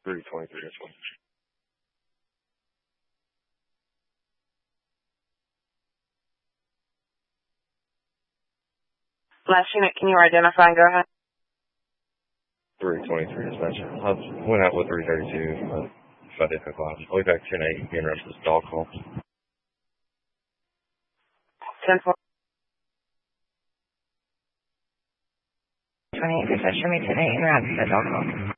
323 this one. Last unit, can you identify and go ahead? 323 dispatcher. I went out with 332, but if I did hook on, I'll be back 10-8 being ready for this dog call. 10-4. 28, dispatcher, me 10-8 and route for the dog call.